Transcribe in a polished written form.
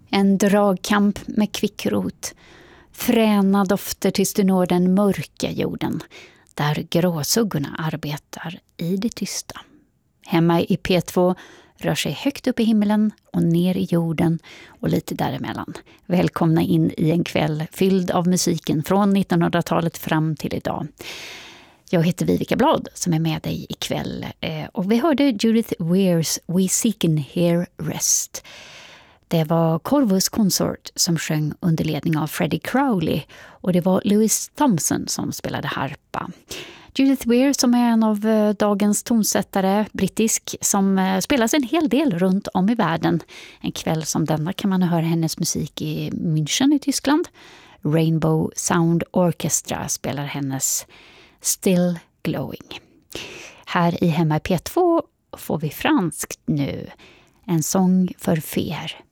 En dragkamp med kvickrot. Fräna dofter tills du når den mörka jorden, där gråsuggorna arbetar i det tysta. Hemma i P2 rör sig högt upp i himlen och ner i jorden och lite däremellan. Välkomna in i en kväll fylld av musiken från 1900-talet fram till idag. Jag heter Vivica Blad som är med dig ikväll och vi hörde Judith Wears We Seeken Here Rest. Det var Corvus Consort som sjöng under ledning av Freddie Crowley och det var Louis Thompson som spelade harpa. Judith Weir som är en av dagens tonsättare, brittisk, som spelas en hel del runt om i världen. En kväll som denna kan man höra hennes musik i München i Tyskland. Rainbow Sound Orchestra spelar hennes Still Glowing. Här i Hemma i P2 får vi franskt nu. En sång för fer.